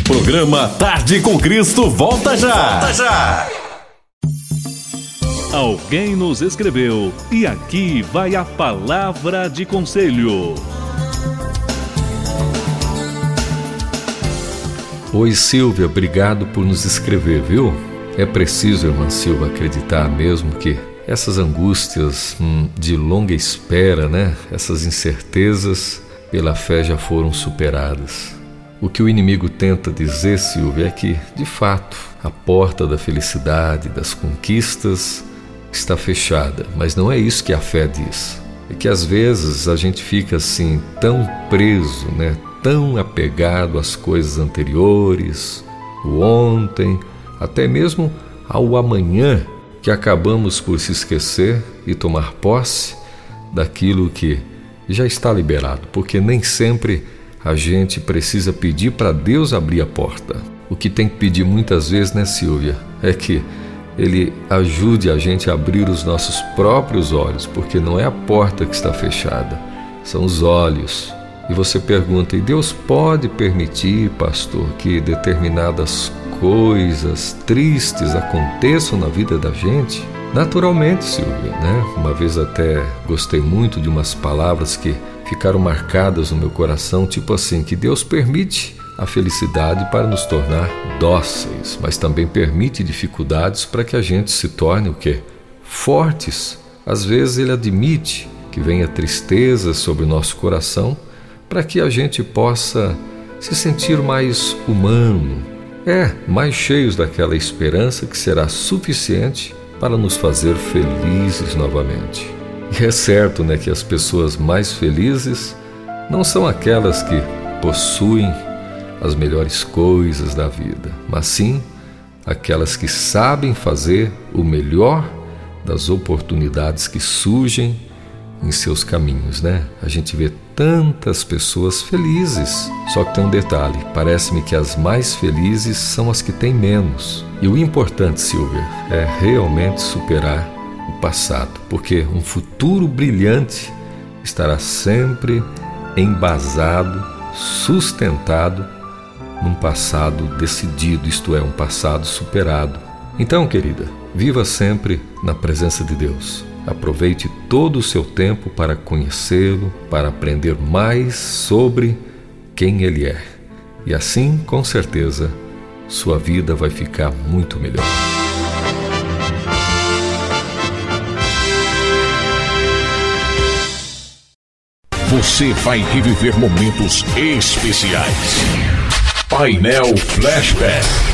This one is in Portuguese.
Programa Tarde com Cristo volta já. Volta já. Alguém nos escreveu e aqui vai a palavra de conselho. Oi Silvia, obrigado por nos escrever, viu? É preciso, irmã Silvia, acreditar mesmo que essas angústias de longa espera, né? Essas incertezas, pela fé já foram superadas. O que o inimigo tenta dizer, Silvia, é que, de fato, a porta da felicidade, das conquistas, está fechada. Mas não é isso que a fé diz. É que às vezes a gente fica assim tão preso, né? Tão apegado às coisas anteriores, o ontem, até mesmo ao amanhã, que acabamos por se esquecer e tomar posse daquilo que já está liberado, porque nem sempre a gente precisa pedir para Deus abrir a porta. O que tem que pedir muitas vezes, né, Silvia, é que Ele ajude a gente a abrir os nossos próprios olhos, porque não é a porta que está fechada, são os olhos. E você pergunta, e Deus pode permitir, pastor, que determinadas coisas tristes aconteçam na vida da gente? Naturalmente, Silvia, né? Uma vez até gostei muito de umas palavras que ficaram marcadas no meu coração, tipo assim, que Deus permite a felicidade para nos tornar dóceis, mas também permite dificuldades para que a gente se torne o quê? Fortes. Às vezes Ele admite que venha tristeza sobre o nosso coração para que a gente possa se sentir mais humano, mais cheios daquela esperança que será suficiente para nos fazer felizes novamente. E é certo, né, que as pessoas mais felizes não são aquelas que possuem as melhores coisas da vida, mas sim aquelas que sabem fazer o melhor das oportunidades que surgem em seus caminhos, né? A gente vê tantas pessoas felizes, só que tem um detalhe, parece-me que as mais felizes são as que têm menos. E o importante, Silvia, é realmente superar o passado, porque um futuro brilhante estará sempre embasado, sustentado num passado decidido, isto é, um passado superado. Então, querida, viva sempre na presença de Deus. Aproveite todo o seu tempo para conhecê-lo, para aprender mais sobre quem Ele é. E assim, com certeza, sua vida vai ficar muito melhor. Você vai reviver momentos especiais. Painel Flashback.